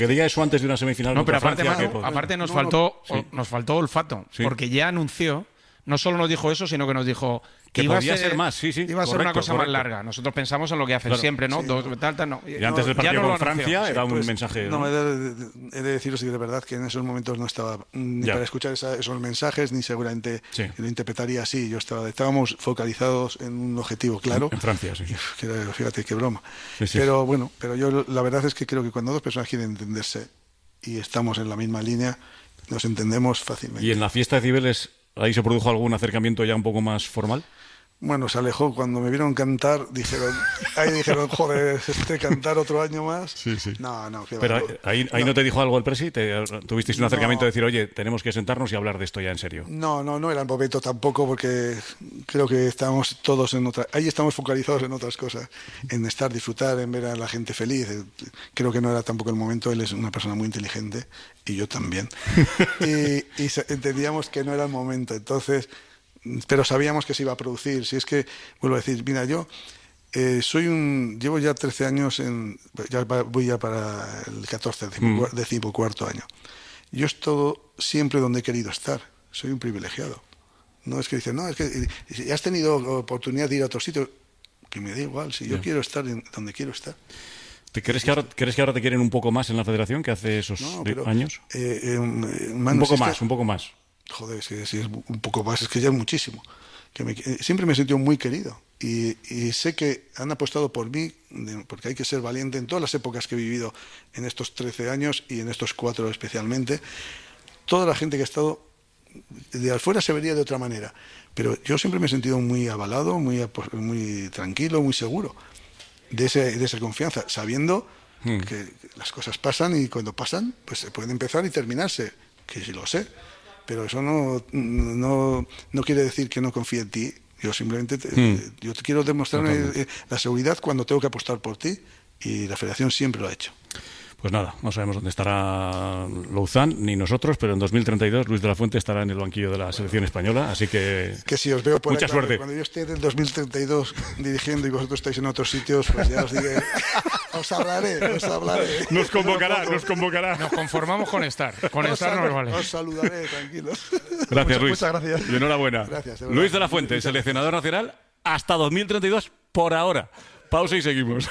Que diga eso antes de una semifinal. No, pero aparte, Francia, aparte nos faltó olfato, Sí. porque ya anunció, no solo nos dijo eso, sino que nos dijo que iba podía a ser más, sí. Iba a ser una cosa más larga. Nosotros pensamos en lo que hacen siempre, ¿no? Sí, no. Y antes del partido con Francia era un pues, mensaje. No, he de deciros de verdad que en esos momentos no estaba ni para escuchar esos mensajes, ni seguramente lo interpretaría así. Estábamos focalizados en un objetivo claro. En Francia, sí. Fíjate qué broma. Sí. Pero bueno, yo la verdad es que creo que cuando dos personas quieren entenderse y estamos en la misma línea, nos entendemos fácilmente. ¿Y en la fiesta de Cibeles ahí se produjo algún acercamiento ya un poco más formal? Bueno, se alejó. Cuando me vieron cantar, dijeron, joder, cantar otro año más. Sí. No. Pero ahí no te dijo algo el presi, ¿tuvisteis un acercamiento de decir, oye, tenemos que sentarnos y hablar de esto ya en serio? No era el momento tampoco, porque creo que estábamos todos ahí estamos focalizados en otras cosas, en disfrutar, en ver a la gente feliz. Creo que no era tampoco el momento. Él es una persona muy inteligente y yo también. y entendíamos que no era el momento. Entonces, pero sabíamos que se iba a producir. Si es que, vuelvo a decir, mira, yo llevo ya 13 años, voy ya para el 14, decimocuarto año. Yo estoy siempre donde he querido estar. Soy un privilegiado. No es que dicen, no, es que si has tenido oportunidad de ir a otro sitio, que me da igual, si yo quiero estar donde quiero estar. ¿Crees que ahora te quieren un poco más en la federación que hace esos años? Un poco más. Joder, si es un poco más, es que ya es muchísimo. Siempre me he sentido muy querido y sé que han apostado por mí, porque hay que ser valiente en todas las épocas que he vivido en estos 13 años y en estos 4 especialmente. Toda la gente que ha estado de afuera se vería de otra manera, pero yo siempre me he sentido muy avalado, muy tranquilo, muy seguro de esa confianza, sabiendo que las cosas pasan y cuando pasan pues se pueden empezar y terminarse, que sí lo sé. Pero eso no quiere decir que no confíe en ti. Yo simplemente yo te quiero demostrar la seguridad cuando tengo que apostar por ti, y la Federación siempre lo ha hecho. Pues nada, no sabemos dónde estará Louzán, ni nosotros, pero en 2032 Luis de la Fuente estará en el banquillo de la selección española, así que si os veo por mucha ahí, suerte. Cuando yo esté en el 2032 dirigiendo y vosotros estáis en otros sitios, pues ya os diré, os hablaré. Nos convocará. Nos conformamos con estar. Con estar nos vale. Os saludaré, tranquilos. Gracias, Luis. Muchas gracias. Y enhorabuena. Gracias, Luis de la Fuente, seleccionador nacional hasta 2032 por ahora. Pausa y seguimos.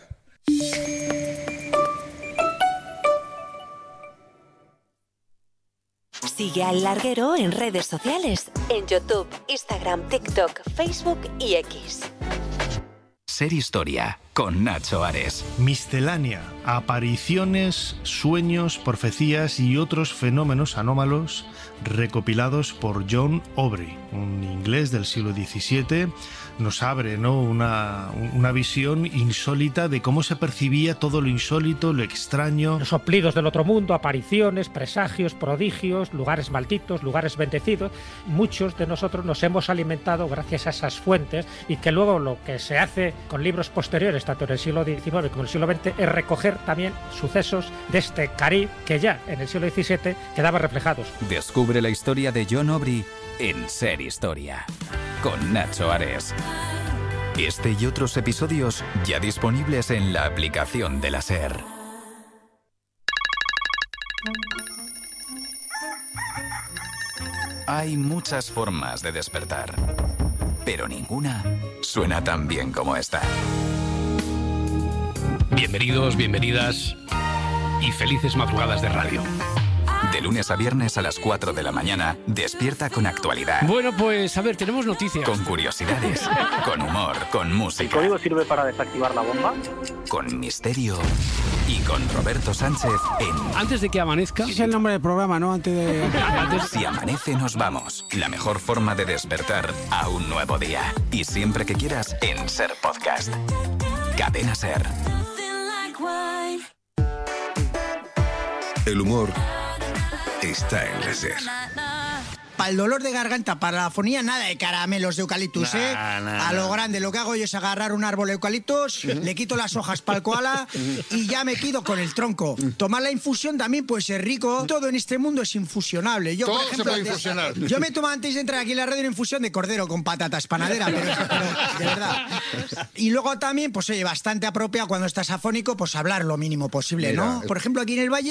Sigue al Larguero en redes sociales, en YouTube, Instagram, TikTok, Facebook y X. Ser Historia, con Nacho Ares. Miscelánea, apariciones, sueños, profecías y otros fenómenos anómalos recopilados por John Aubrey, un inglés del siglo XVII. Nos abre, ¿no?, una visión insólita de cómo se percibía todo lo insólito, lo extraño. Los soplidos del otro mundo, apariciones, presagios, prodigios, lugares malditos, lugares bendecidos. Muchos de nosotros nos hemos alimentado gracias a esas fuentes, y que luego lo que se hace con libros posteriores, tanto en el siglo XIX como en el siglo XX, es recoger también sucesos de este Caribe que ya en el siglo XVII quedaban reflejados. Descubre la historia de John Aubrey en Ser Historia, con Nacho Ares. Este y otros episodios ya disponibles en la aplicación de la SER. Hay muchas formas de despertar, pero ninguna suena tan bien como esta. Bienvenidos, bienvenidas y felices madrugadas de radio. De lunes a viernes a las 4 de la mañana, despierta con actualidad. Bueno, pues a ver, tenemos noticias. Con curiosidades, con humor, con música. ¿El código sirve para desactivar la bomba? Con misterio y con Roberto Sánchez en... Antes de que amanezca... Ese es el nombre del programa, ¿no? Antes de... Si amanece nos vamos. La mejor forma de despertar a un nuevo día. Y siempre que quieras en Ser Podcast. Cadena Ser. El humor está en la SER. para el dolor de garganta, para la afonía, nada de caramelos de eucaliptus, a lo grande. Lo que hago yo es agarrar un árbol de eucaliptus, le quito las hojas para el koala y ya me quedo con el tronco. Tomar la infusión también puede ser rico. Todo en este mundo es infusionable. Yo, todo por ejemplo, se puede infusionar. Yo me tomo antes de entrar aquí en la radio una infusión de cordero con patatas panadera, pero de verdad. Y luego también, pues oye, bastante apropiado cuando estás afónico, pues hablar lo mínimo posible, ¿no? Por ejemplo, aquí en el Valle